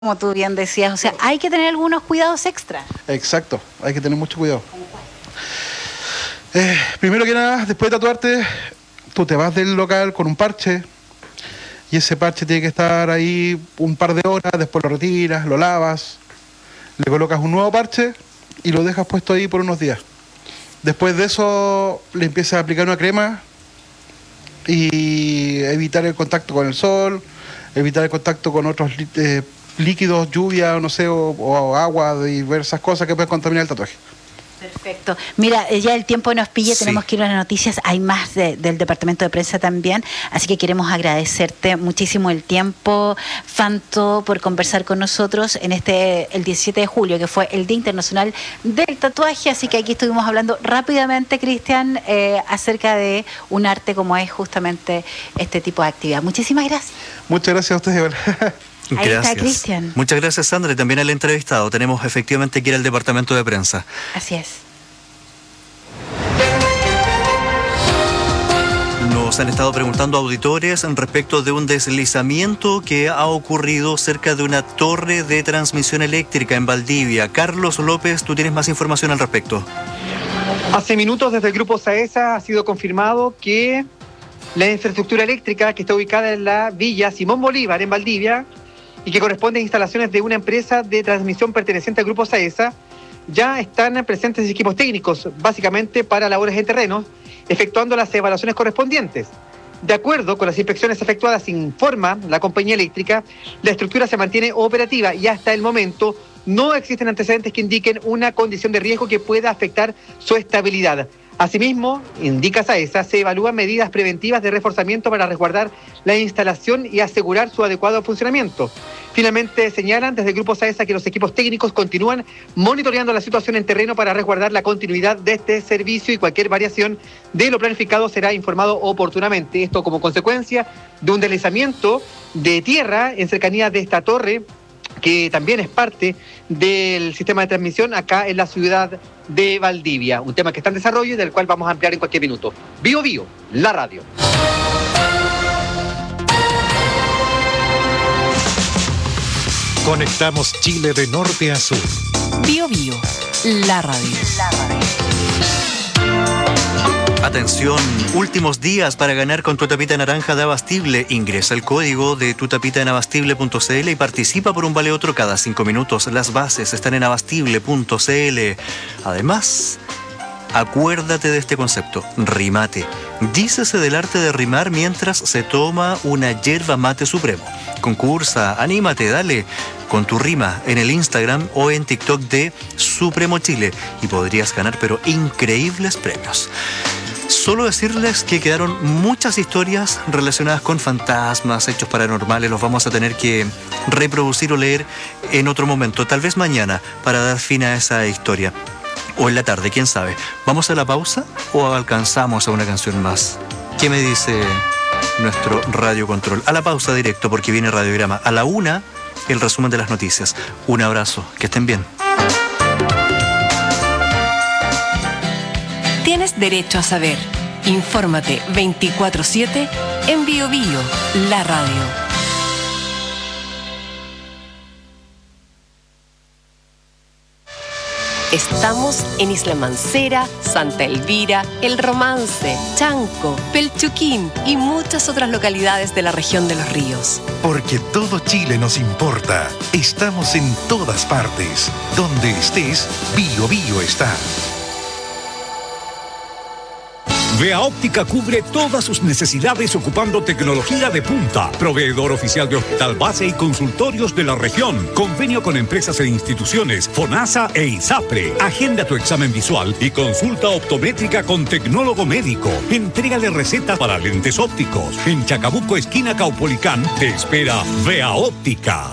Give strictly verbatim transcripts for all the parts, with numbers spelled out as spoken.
como tú bien decías, o sea, hay que tener algunos cuidados extra. Exacto, hay que tener mucho cuidado. Eh, primero que nada, después de tatuarte, tú te vas del local con un parche y ese parche tiene que estar ahí un par de horas, después lo retiras, lo lavas, le colocas un nuevo parche y lo dejas puesto ahí por unos días. Después de eso le empiezas a aplicar una crema y evitar el contacto con el sol, evitar el contacto con otros eh, líquidos, lluvia, no sé, o, o agua, diversas cosas que pueden contaminar el tatuaje. Perfecto. Mira, ya el tiempo nos pilla, sí. Tenemos que ir a las noticias, hay más de, del departamento de prensa también, así que queremos agradecerte muchísimo el tiempo, Fanto, por conversar con nosotros en este, el diecisiete de julio, que fue el Día Internacional del Tatuaje, así que aquí estuvimos hablando rápidamente, Cristian, eh, acerca de un arte como es justamente este tipo de actividad. Muchísimas gracias. Muchas gracias a ustedes. Ahí gracias. está Cristian. Muchas gracias, Sandra, y también al entrevistado. Tenemos efectivamente que ir al departamento de prensa. Así es. Nos han estado preguntando auditores respecto de un deslizamiento que ha ocurrido cerca de una torre de transmisión eléctrica en Valdivia. Carlos López, tú tienes más información al respecto. Hace minutos desde el Grupo SAESA ha sido confirmado que la infraestructura eléctrica que está ubicada en la Villa Simón Bolívar en Valdivia y que corresponde a instalaciones de una empresa de transmisión perteneciente al Grupo SAESA, ya están presentes equipos técnicos, básicamente para labores en terreno, efectuando las evaluaciones correspondientes. De acuerdo con las inspecciones efectuadas, informa la compañía eléctrica, la estructura se mantiene operativa y hasta el momento no existen antecedentes que indiquen una condición de riesgo que pueda afectar su estabilidad. Asimismo, indica SAESA, se evalúan medidas preventivas de reforzamiento para resguardar la instalación y asegurar su adecuado funcionamiento. Finalmente, señalan desde el Grupo SAESA que los equipos técnicos continúan monitoreando la situación en terreno para resguardar la continuidad de este servicio y cualquier variación de lo planificado será informado oportunamente. Esto como consecuencia de un deslizamiento de tierra en cercanía de esta torre, que también es parte del sistema de transmisión acá en la ciudad de Valdivia. Un tema que está en desarrollo y del cual vamos a ampliar en cualquier minuto. Bio Bio, la radio. Conectamos Chile de norte a sur. Bio Bio, la radio. La radio. Atención, últimos días para ganar con tu tapita naranja de Abastible. Ingresa el código de tu tapita en abastible punto c l y participa por un vale otro cada cinco minutos. Las bases están en abastible punto c l. Además, acuérdate de este concepto, rimate. Dícese del arte de rimar mientras se toma una yerba mate supremo. Concursa, anímate, dale con tu rima en el Instagram o en TikTok de Supremo Chile y podrías ganar pero increíbles premios. Solo decirles que quedaron muchas historias relacionadas con fantasmas, hechos paranormales. Los vamos a tener que reproducir o leer en otro momento, tal vez mañana, para dar fin a esa historia. O en la tarde, quién sabe. ¿Vamos a la pausa o alcanzamos a una canción más? ¿Qué me dice nuestro Radio Control? A la pausa directo porque viene Radiograma. A la una, el resumen de las noticias. Un abrazo, que estén bien. Tienes derecho a saber. Infórmate veinticuatro siete en Bio Bio, la radio. Estamos en Isla Mancera, Santa Elvira, El Romance, Chanco, Pelchuquín y muchas otras localidades de la región de los ríos. Porque todo Chile nos importa. Estamos en todas partes. Donde estés, Bio Bio está. Vea Óptica cubre todas sus necesidades ocupando tecnología de punta. Proveedor oficial de hospital base y consultorios de la región. Convenio con empresas e instituciones, FONASA e ISAPRE. Agenda tu examen visual y consulta optométrica con tecnólogo médico. Entrégale recetas para lentes ópticos. En Chacabuco, esquina Caupolicán, te espera Vea Óptica.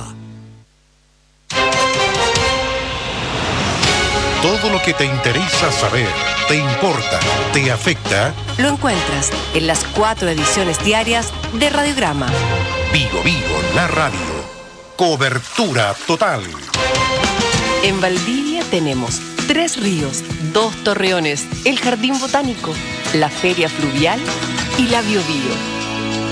Todo lo que te interesa saber, te importa, te afecta. Lo encuentras en las cuatro ediciones diarias de Radiograma. Bio Bio, la radio. Cobertura total. En Valdivia tenemos tres ríos, dos torreones, el jardín botánico, la feria fluvial y la Bio Bio.